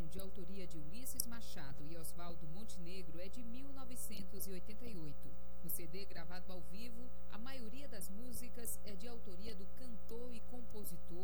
de autoria de Ulisses Machado e Oswaldo Montenegro, é de 1988. No CD gravado ao vivo, a maioria das músicas é de autoria do cantor e compositor